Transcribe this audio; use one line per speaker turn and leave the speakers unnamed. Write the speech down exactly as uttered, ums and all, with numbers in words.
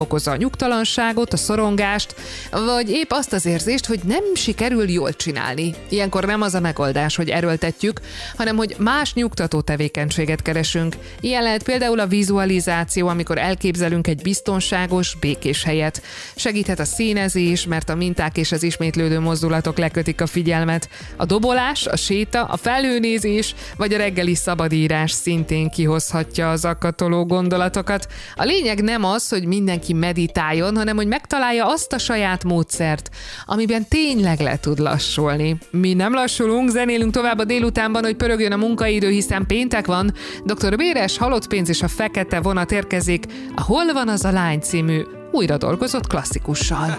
okozza a nyugtalanságot, a szorongást, vagy épp azt az érzést, hogy nem sikerül jól csinálni. Ilyenkor nem az a megoldás, hogy erőltetjük, hanem hogy más nyugtató tevékenységet keresünk. Ilyen lehet például a vizualizáció, amikor elképzelünk egy biztonságos, békés helyet. Segíthet a színezés, mert a minták és az ismétlődő mozdulatok lekötik a figyelmet. A dobolás, a séta, a felhőnézés, vagy a reggeli szabadírás szintén kihozhatja az akatoló gondolatokat. A lényeg nem az, hogy mindenki meditáljon, hanem hogy megtalálja azt a saját módszert, amiben tényleg le tud lassulni. Mi nem lassulunk, zenélünk tovább a délutánban, hogy pörögjön a munkaidő, hiszen péntek van. doktor Béres, Halott pénz és a Fekete vonat érkezik a Hol van az a lány című újra dolgozott klasszikussal.